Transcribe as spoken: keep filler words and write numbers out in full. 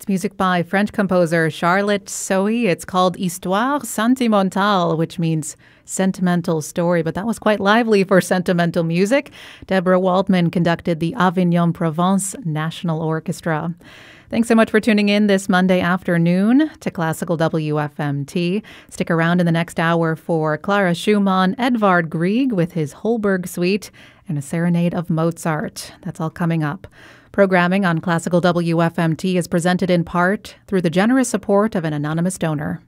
That's music by French composer Charlotte Sohi. It's called Histoire Sentimentale, which means sentimental story, but that was quite lively for sentimental music. Deborah Waldman conducted the Avignon Provence National Orchestra. Thanks so much for tuning in this Monday afternoon to Classical W F M T. Stick around in the next hour for Clara Schumann, Edvard Grieg with his Holberg Suite, and a serenade of Mozart. That's all coming up. Programming on Classical W F M T is presented in part through the generous support of an anonymous donor.